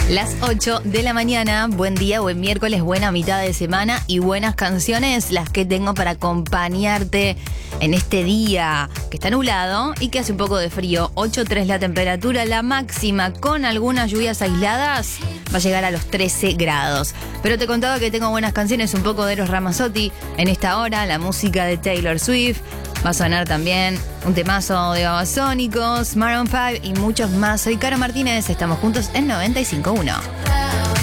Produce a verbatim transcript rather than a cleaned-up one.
Las ocho de la mañana, buen día, buen miércoles, buena mitad de semana y buenas canciones las que tengo para acompañarte en este día que está nublado y que hace un poco de frío. ocho coma tres la temperatura, la máxima con algunas lluvias aisladas va a llegar a los trece grados. Pero te contaba que tengo buenas canciones, un poco de Eros Ramazzotti en esta hora, la música de Taylor Swift. Va a sonar también un temazo de Babasónicos, Maroon cinco y muchos más. Soy Caro Martínez, estamos juntos en noventa y cinco punto uno.